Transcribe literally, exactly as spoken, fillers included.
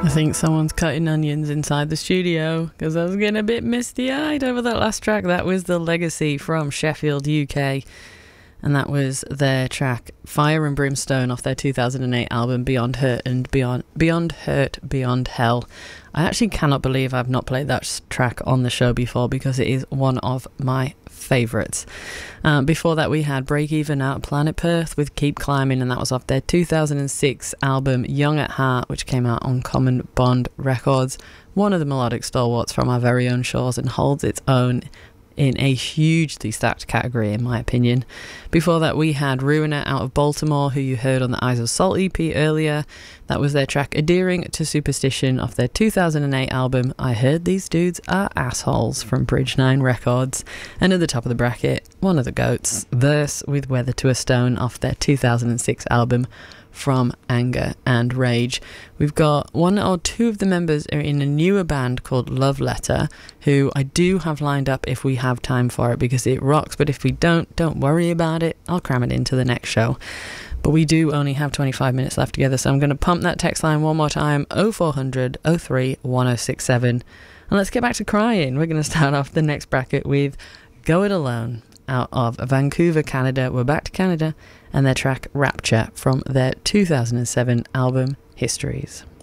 I think someone's cutting onions inside the studio because I was getting a bit misty-eyed over that last track. That was The Legacy from Sheffield, U K. And that was their track Fire and Brimstone off their two thousand eight album Beyond Hurt and Beyond Beyond Hurt Beyond Hell. I actually cannot believe I've not played that track on the show before because it is one of my favourites. Um, before that we had Break Even Out Planet Perth with Keep Climbing, and that was off their two thousand six album Young at Heart, which came out on Common Bond Records. One of the melodic stalwarts from our very own shores and holds its own in a hugely stacked category in my opinion. Before that we had Ruiner out of Baltimore, who you heard on the Eyes of Salt E P earlier. That was their track Adhering to Superstition off their two thousand eight album I Heard These Dudes Are Assholes from Bridge Nine Records. And at the top of the bracket, one of the goats, Verse with Weather to a Stone off their two thousand six album From Anger and Rage. We've got one or two of the members are in a newer band called Love Letter, who I do have lined up if we have time for it because it rocks, but if we don't, don't worry about it, I'll cram it into the next show. But we do only have twenty-five minutes left together, so I'm going to pump that text line one more time, oh four hundred, oh three, ten sixty-seven, and let's get back to crying. We're going to start off the next bracket with Go It Alone out of Vancouver, Canada. We're back to Canada, and their track Rapture from their two thousand seven album Histories.